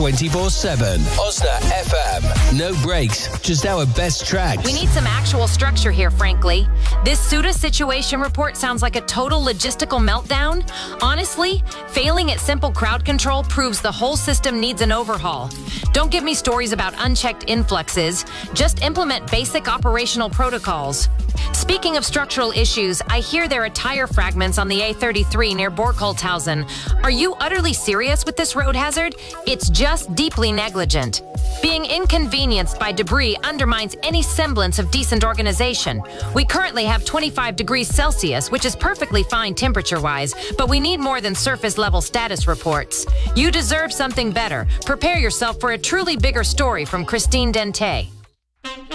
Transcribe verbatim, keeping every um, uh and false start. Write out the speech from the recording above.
twenty-four seven. Osna F M. No breaks, just our best tracks. We need some actual structure here, frankly. This SUTA situation report sounds like a total logistical meltdown. Honestly, failing at simple crowd control proves the whole system needs an overhaul. Don't give me stories about unchecked influxes. Just implement basic operational protocols. Speaking of structural issues, I hear there are tire fragments on the A thirty-three near Borkholthausen. Are you utterly serious with this road hazard? It's just deeply negligent. Being inconvenienced by debris undermines any semblance of decent organization. We currently have twenty-five degrees Celsius, which is perfectly fine temperature-wise, but we need more than surface-level status reports. You deserve something better. Prepare yourself for a truly bigger story from Christine Dente.